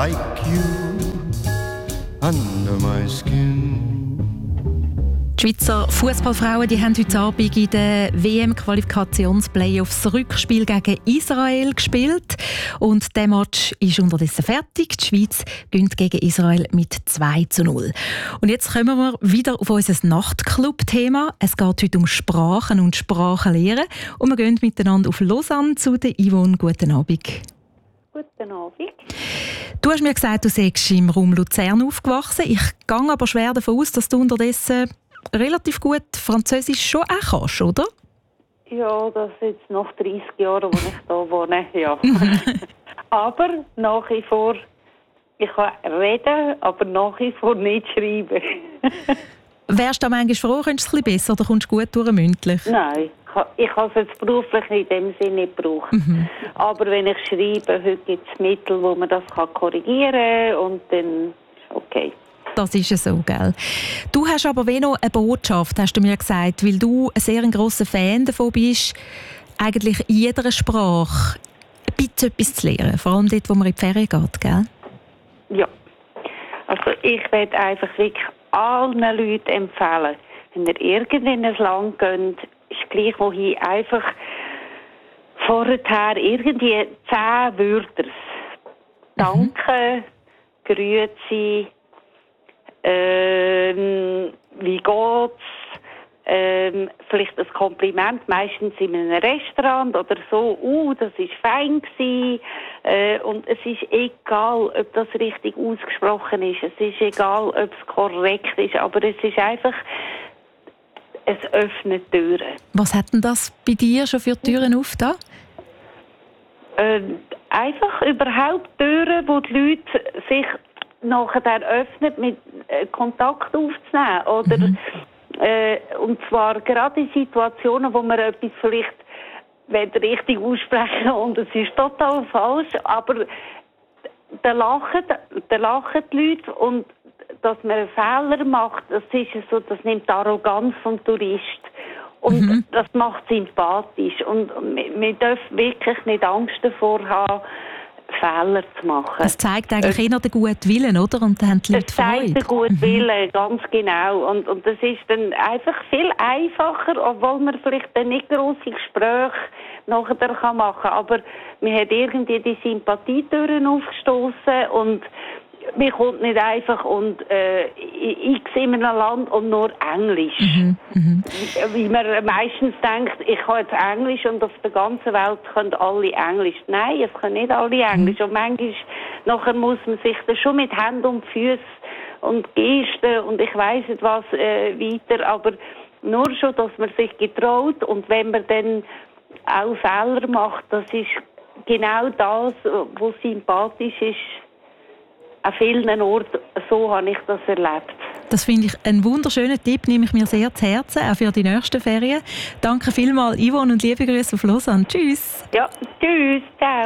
like you under my skin. Die Schweizer Fußballfrauen haben heute Abend in den WM-Qualifikationsplayoffs das Rückspiel gegen Israel gespielt. Und der Match ist unterdessen fertig. Die Schweiz gewinnt gegen Israel mit 2:0. Und jetzt kommen wir wieder auf unser Nachtclub-Thema. Es geht heute um Sprachen und Sprachenlehren. Und wir gehen miteinander auf Lausanne zu der Yvonne. Guten Abend. Guten Abend. Du hast mir gesagt, du seist im Raum Luzern aufgewachsen. Ich gehe aber schwer davon aus, dass du unterdessen relativ gut Französisch schon auch kannst, oder? Ja, das ist jetzt nach 30 Jahren, wo ich hier wohne, ja. Aber nach wie vor, ich kann reden, aber nach wie vor nicht schreiben. Wärst du da manchmal froh, könntest du es ein bisschen besser oder kommst du gut durch mündlich? Nein, ich kann es jetzt beruflich in dem Sinne nicht brauchen. Aber wenn ich schreibe, heute gibt es Mittel, wo man das korrigieren kann und dann ist okay. Das ist ja so, gell? Du hast aber noch eine Botschaft, hast du mir gesagt, weil du ein sehr grosser Fan davon bist, eigentlich in jeder Sprache ein bisschen etwas zu lernen, vor allem dort, wo man in die Ferien geht, gell? Ja, also ich werde einfach wirklich allen Leuten empfehlen, wenn ihr irgendwo in ein Land geht, ist gleich wohin, einfach vorher irgendwie 10 Wörter. Danke, Grüezi, wie geht's? Vielleicht ein Kompliment, meistens in einem Restaurant oder so. Das ist fein gewesen. Und es ist egal, ob das richtig ausgesprochen ist. Es ist egal, ob es korrekt ist. Aber es ist einfach, es öffnet Türen. Was hat denn das bei dir schon für Türen aufgetan? Einfach überhaupt Türen, wo die Leute sich nachher öffnet, mit Kontakt aufzunehmen. Oder, und zwar gerade in Situationen, wo man etwas vielleicht richtig aussprechen und es ist total falsch, aber da lachen die Leute und dass man einen Fehler macht, das ist so, das nimmt die Arroganz vom Tourist. Und das macht sympathisch. Und wir dürfen wirklich nicht Angst davor haben, Fehler zu machen. Das zeigt eigentlich eher den guten Willen, oder? Und dann haben die Leute Freude. Das zeigt den guten Willen, ganz genau. Und das ist dann einfach viel einfacher, obwohl man vielleicht dann nicht grosse Gespräche nachher machen kann. Aber man hat irgendwie die Sympathietüren aufgestoßen und man kommt nicht einfach und ich sehe in einem Land und nur Englisch. Wie man meistens denkt, ich kann jetzt Englisch und auf der ganzen Welt können alle Englisch. Nein, es können nicht alle Englisch. Und manchmal nachher muss man sich dann schon mit Händen und Füßen und Gesten und ich weiss nicht was weiter, aber nur schon, dass man sich getraut und wenn man dann auch Fehler macht, das ist genau das, was sympathisch ist. An vielen Orten, so habe ich das erlebt. Das finde ich einen wunderschönen Tipp, nehme ich mir sehr zu Herzen, auch für die nächsten Ferien. Danke vielmals, Yvonne, und liebe Grüße auf Lausanne. Tschüss. Ja, tschüss, ciao.